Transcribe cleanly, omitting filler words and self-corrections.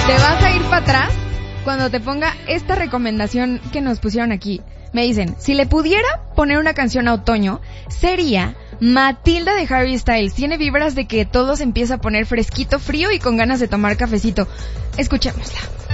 Te vas a ir para atrás cuando te ponga esta recomendación que nos pusieron aquí. Me dicen, si le pudiera poner una canción a otoño, sería Matilda de Harry Styles. Tiene vibras de que todo se empieza a poner fresquito, frío y con ganas de tomar cafecito. Escuchémosla.